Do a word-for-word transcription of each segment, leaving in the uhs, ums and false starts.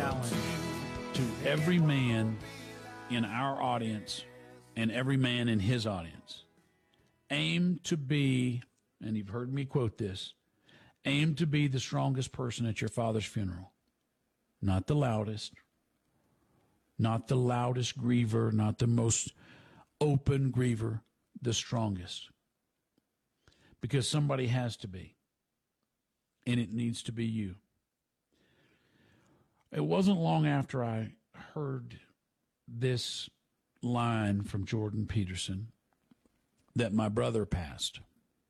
challenge to every man in our audience and every man in his audience. Aim to be, and you've heard me quote this, aim to be the strongest person at your father's funeral. Not the loudest, not the loudest griever, not the most open griever, the strongest. Because somebody has to be, and it needs to be you. It wasn't long after I heard this line from Jordan Peterson that my brother passed.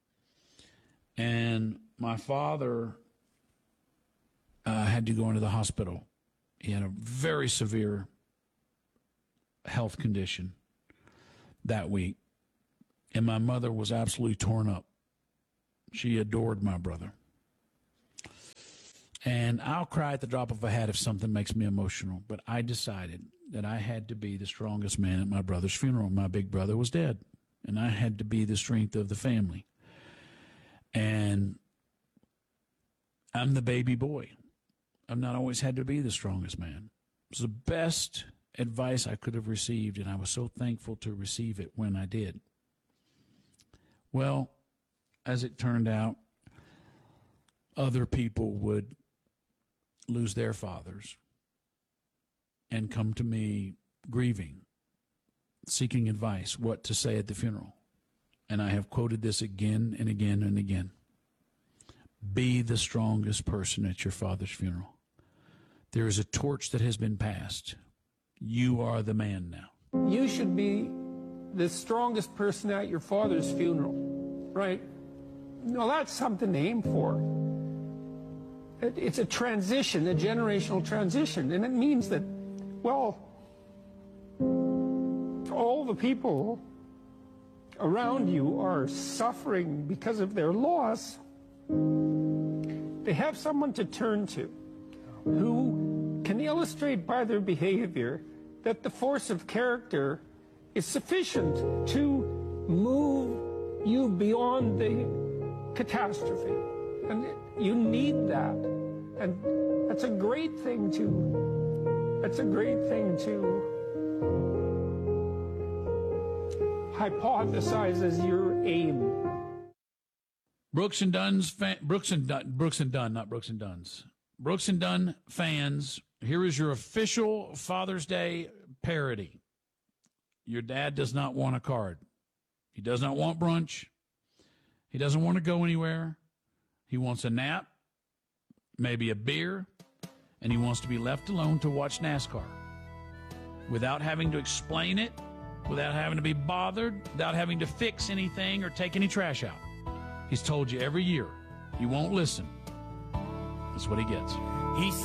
And my father uh, had to go into the hospital. He had a very severe health condition that week. And my mother was absolutely torn up. She adored my brother. And I'll cry at the drop of a hat if something makes me emotional. But I decided that I had to be the strongest man at my brother's funeral. My big brother was dead. And I had to be the strength of the family. And I'm the baby boy. I've not always had to be the strongest man. It was the best advice I could have received, and I was so thankful to receive it when I did. Well, as it turned out, other people would lose their fathers and come to me grieving, seeking advice, what to say at the funeral. And I have quoted this again and again and again. Be the strongest person at your father's funeral. There is a torch that has been passed. You are the man now. You should be the strongest person at your father's funeral, right? No, that's something to aim for. It, it's a transition, a generational transition, and it means that, well, all the people around you are suffering because of their loss. They have someone to turn to who can illustrate by their behavior that the force of character is sufficient to move you beyond the catastrophe. And you need that. And that's a great thing to, that's a great thing to hypothesize as your aim. Brooks and Dunn's fan, Brooks and Dunn, Brooks and Dunn, not Brooks and Dunn's. Brooks and Dunn fans, here is your official Father's Day parody. Your dad does not want a card. He does not want brunch. He doesn't want to go anywhere. He wants a nap, maybe a beer, and he wants to be left alone to watch NASCAR without having to explain it, without having to be bothered, without having to fix anything or take any trash out. He's told you every year. You won't listen. That's what he gets. He